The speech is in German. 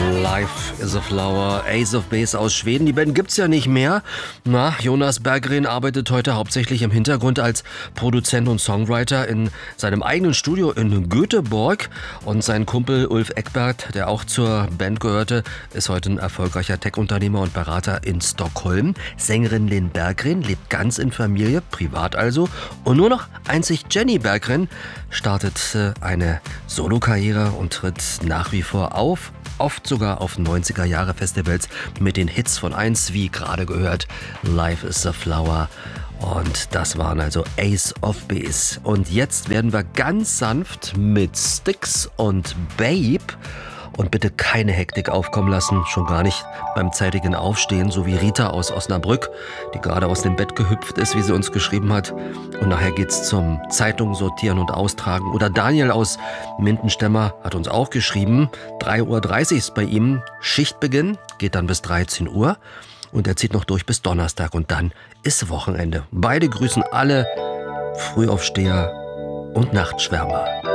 Life is a Flower, Ace of Base aus Schweden. Die Band gibt's ja nicht mehr. Jonas Berggren arbeitet heute hauptsächlich im Hintergrund als Produzent und Songwriter in seinem eigenen Studio in Göteborg. Und sein Kumpel Ulf Ekberg, der auch zur Band gehörte, ist heute ein erfolgreicher Tech-Unternehmer und Berater in Stockholm. Sängerin Linn Berggren lebt ganz in Familie, privat also. Und nur noch einzig Jenny Berggren startet eine Solokarriere und tritt nach wie vor auf. Oft sogar auf 90er-Jahre-Festivals mit den Hits von einst, wie gerade gehört, Life is a Flower. Und das waren also Ace of Base. Und jetzt werden wir ganz sanft mit Styx und Babe. Und bitte keine Hektik aufkommen lassen, schon gar nicht beim zeitigen Aufstehen, so wie Rita aus Osnabrück, die gerade aus dem Bett gehüpft ist, wie sie uns geschrieben hat. Und nachher geht's zum Zeitung sortieren und austragen. Oder Daniel aus Mindenstemmer hat uns auch geschrieben, 3:30 Uhr ist bei ihm Schichtbeginn, geht dann bis 13 Uhr. Und er zieht noch durch bis Donnerstag und dann ist Wochenende. Beide grüßen alle Frühaufsteher und Nachtschwärmer.